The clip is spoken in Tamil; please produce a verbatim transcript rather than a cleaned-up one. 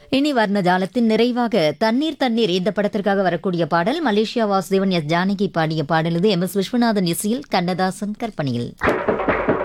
இனி வர்ணஜாலத்தின் நிறைவாக தண்ணீர் தண்ணீர் இந்த படத்திற்காக வரக்கூடிய பாடல் மலேசியா வாசுதேவன் எஸ் ஜானகி பாடிய பாடல் இது. எம் எஸ் விஸ்வநாதன் இசையில் கண்ணதாசன் கற்பனையில்.